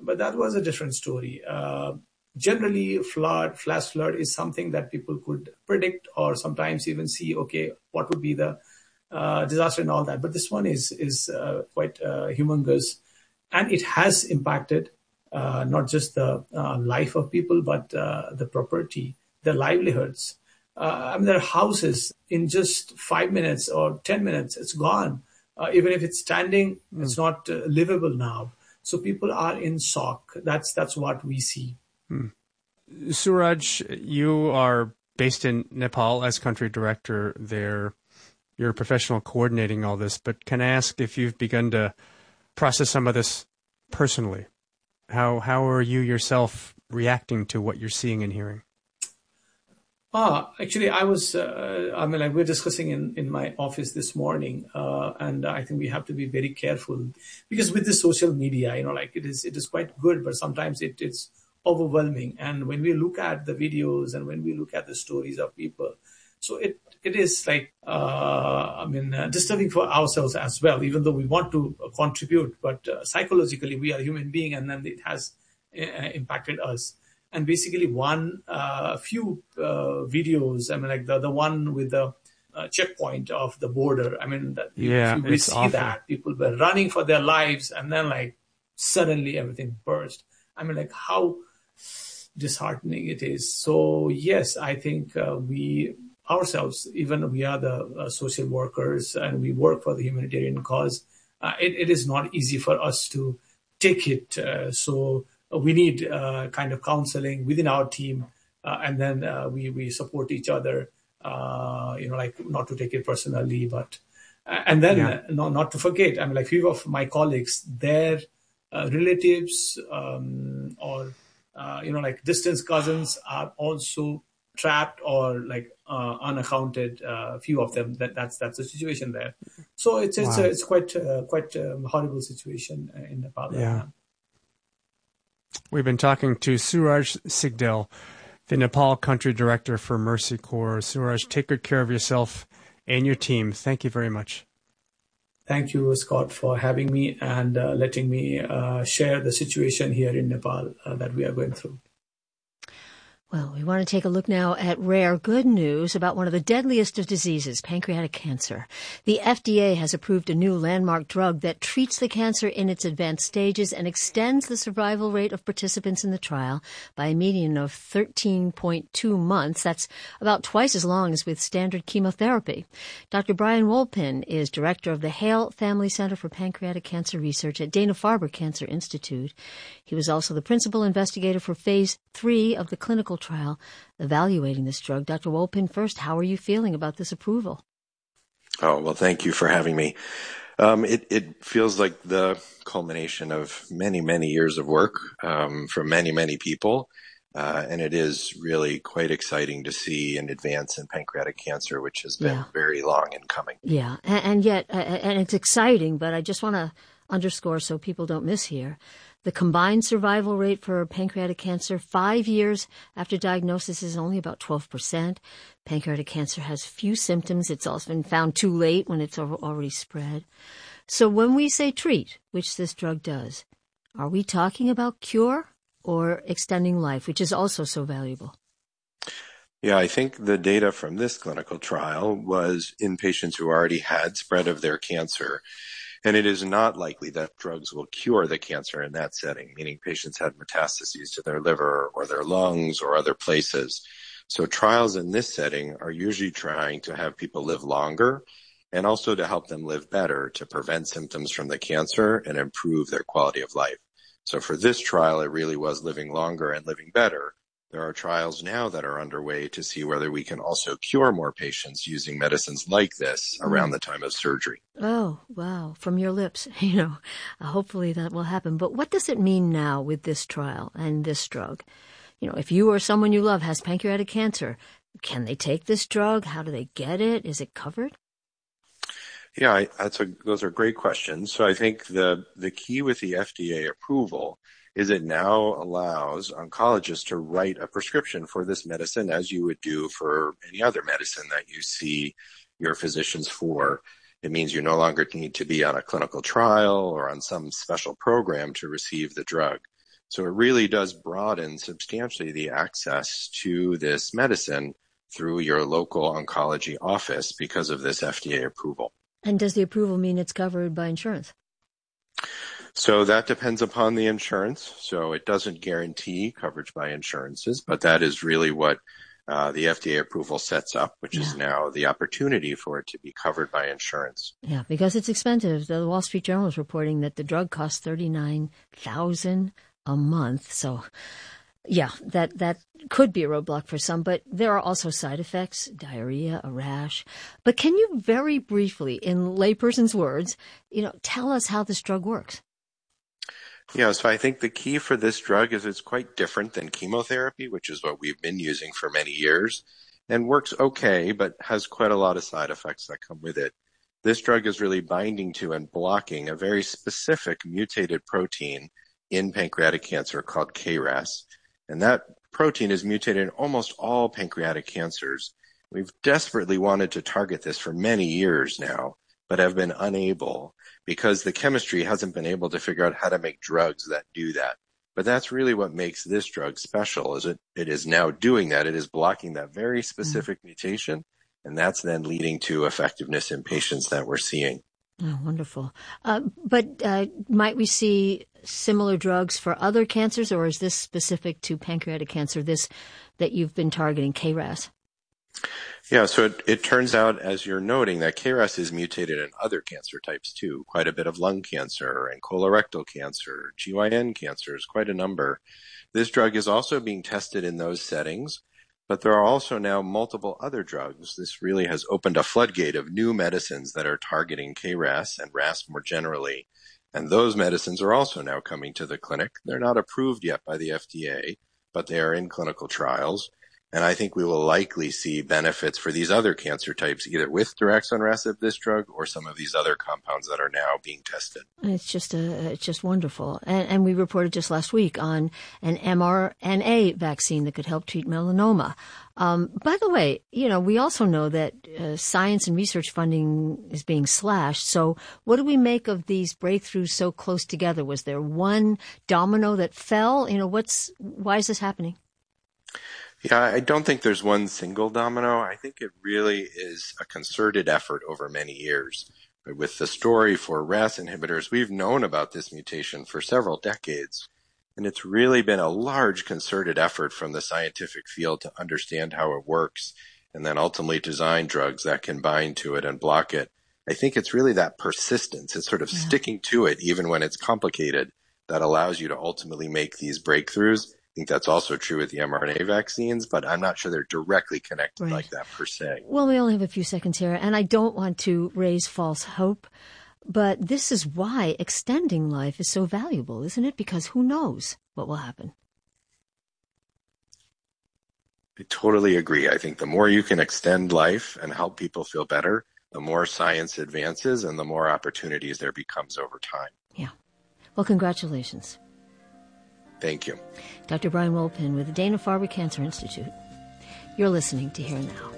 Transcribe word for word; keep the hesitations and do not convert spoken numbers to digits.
but that was a different story. Uh, generally, flood, flash flood is something that people could predict or sometimes even see, okay, what would be the uh, disaster and all that. But this one is, is uh, quite uh, humongous, and it has impacted uh, not just the uh, life of people, but uh, the property, their livelihoods. Uh, I mean, there are houses in just five minutes or ten minutes, it's gone. Uh, even if it's standing, mm. it's not uh, livable now. So people are in shock. That's that's what we see. Mm. Suraj, you are based in Nepal as country director there. You're a professional coordinating all this, but can I ask if you've begun to process some of this personally? How how are you yourself reacting to what you're seeing and hearing? Ah, actually, I was, uh, I mean, like we're discussing in, in my office this morning, uh, and I think we have to be very careful because with the social media, you know, like it is, it is quite good, but sometimes it, it's overwhelming. And when we look at the videos and when we look at the stories of people, so it, it is like, uh, I mean, uh, disturbing for ourselves as well, even though we want to uh, contribute, but uh, psychologically we are human being, and then it has uh, impacted us. And basically one, uh, few uh, videos, I mean, like the, the one with the uh, checkpoint of the border. I mean, that you, yeah, you, we see awful. that people were running for their lives and then like suddenly everything burst. I mean, like how disheartening it is. So yes, I think uh, we ourselves, even we are the uh, social workers and we work for the humanitarian cause. Uh, it, it is not easy for us to take it. Uh, so we need uh, kind of counseling within our team, uh, and then uh, we we support each other. Uh, you know, like not to take it personally, but uh, and then yeah. uh, not not to forget. I mean, like few of my colleagues, their uh, relatives um, or uh, you know, like distant cousins are also trapped or like uh, unaccounted. Uh, few of them. That that's that's the situation there. So it's it's wow. a, it's quite uh, quite um, horrible situation in Nepal right yeah. now. We've been talking to Suraj Sigdel, the Nepal country director for Mercy Corps. Suraj, take good care of yourself and your team. Thank you very much. Thank you, Scott, for having me and uh, letting me uh, share the situation here in Nepal uh, that we are going through. Well, we want to take a look now at rare good news about one of the deadliest of diseases, pancreatic cancer. The F D A has approved a new landmark drug that treats the cancer in its advanced stages and extends the survival rate of participants in the trial by a median of thirteen point two months. That's about twice as long as with standard chemotherapy. Doctor Brian Wolpin is director of the Hale Family Center for Pancreatic Cancer Research at Dana-Farber Cancer Institute. He was also the principal investigator for phase three of the clinical trial evaluating this drug. Doctor Wolpin, first, how are you feeling about this approval? Oh, well, thank you for having me. Um, it, it feels like the culmination of many, many years of work um, from many, many people. Uh, and it is really quite exciting to see an advance in pancreatic cancer, which has been yeah. very long in coming. Yeah, and, and yet, uh, and it's exciting, but I just want to underscore so people don't miss here. The combined survival rate for pancreatic cancer five years after diagnosis is only about twelve percent. Pancreatic cancer has few symptoms. It's also been found too late when it's already spread. So when we say treat, which this drug does, are we talking about cure or extending life, which is also so valuable? Yeah, I think the data from this clinical trial was in patients who already had spread of their cancer. And it is not likely that drugs will cure the cancer in that setting, meaning patients had metastases to their liver or their lungs or other places. So trials in this setting are usually trying to have people live longer and also to help them live better to prevent symptoms from the cancer and improve their quality of life. So for this trial, it really was living longer and living better. There are trials now that are underway to see whether we can also cure more patients using medicines like this around mm. the time of surgery. Oh, wow. From your lips, you know, uh, hopefully that will happen. But what does it mean now with this trial and this drug? You know, if you or someone you love has pancreatic cancer, can they take this drug? How do they get it? Is it covered? Yeah, I, that's a, those are great questions. So I think the, the key with the F D A approval is it now allows oncologists to write a prescription for this medicine as you would do for any other medicine that you see your physicians for. It means you no longer need to be on a clinical trial or on some special program to receive the drug. So it really does broaden substantially the access to this medicine through your local oncology office because of this F D A approval. And does the approval mean it's covered by insurance? So that depends upon the insurance. So it doesn't guarantee coverage by insurances, but that is really what uh, the F D A approval sets up, which yeah. is now the opportunity for it to be covered by insurance. Yeah, because it's expensive. The Wall Street Journal is reporting that the drug costs thirty-nine thousand dollars a month. So, yeah, that, that could be a roadblock for some, but there are also side effects, diarrhea, a rash. But can you very briefly, in layperson's words, you know, tell us how this drug works? Yeah, so I think the key for this drug is it's quite different than chemotherapy, which is what we've been using for many years, and works okay, but has quite a lot of side effects that come with it. This drug is really binding to and blocking a very specific mutated protein in pancreatic cancer called K R A S. And that protein is mutated in almost all pancreatic cancers. We've desperately wanted to target this for many years now, but have been unable because the chemistry hasn't been able to figure out how to make drugs that do that. But that's really what makes this drug special, is it, it is now doing that. It is blocking that very specific mm-hmm. mutation, and that's then leading to effectiveness in patients that we're seeing. Oh, wonderful. Uh, but uh, might we see similar drugs for other cancers, or is this specific to pancreatic cancer, this that you've been targeting, K R A S? Yeah, so it, it turns out, as you're noting, that K R A S is mutated in other cancer types too, quite a bit of lung cancer and colorectal cancer, G Y N cancers, quite a number. This drug is also being tested in those settings, but there are also now multiple other drugs. This really has opened a floodgate of new medicines that are targeting K R A S and R A S more generally. And those medicines are also now coming to the clinic. They're not approved yet by the F D A, but they are in clinical trials. And I think we will likely see benefits for these other cancer types, either with daraxonrasib, this drug, or some of these other compounds that are now being tested. It's just a, it's just wonderful. And, and we reported just last week on an M R N A vaccine that could help treat melanoma. Um, by the way, you know, we also know that uh, science and research funding is being slashed. So what do we make of these breakthroughs so close together? Was there one domino that fell? You know, what's, why is this happening? Yeah, I don't think there's one single domino. I think it really is a concerted effort over many years. With the story for R A S inhibitors, we've known about this mutation for several decades. And it's really been a large concerted effort from the scientific field to understand how it works and then ultimately design drugs that can bind to it and block it. I think it's really that persistence. It's sort of yeah. sticking to it even when it's complicated that allows you to ultimately make these breakthroughs. I think that's also true with the mRNA vaccines, but I'm not sure they're directly connected right. like that per se. Well, we only have a few seconds here, and I don't want to raise false hope, but this is why extending life is so valuable, isn't it? Because who knows what will happen? I totally agree. I think the more you can extend life and help people feel better, the more science advances and the more opportunities there becomes over time. Yeah. Well, congratulations. Thank you. Doctor Brian Wolpin with the Dana-Farber Cancer Institute. You're listening to Here and Now.